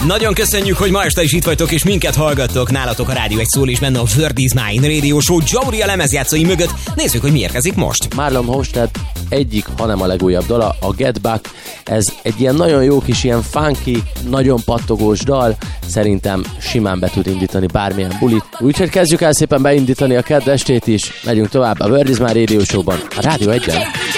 Nagyon köszönjük, hogy ma este is itt vagytok és minket hallgattok. Nálatok a Rádió egy szól és benne a Word is Mine Radio Show Jauria a lemezjátszói mögött. Nézzük, hogy mi érkezik most. Marlon Hofstad egyik, hanem a legújabb dala, a Get Back. Ez egy ilyen nagyon jó kis, ilyen funky, nagyon pattogós dal. Szerintem simán be tud indítani bármilyen bulit. Úgyhogy kezdjük el szépen beindítani a kedd estét is. Megyünk tovább a Word is Mine Radio Show-ban, a Rádió 1-en.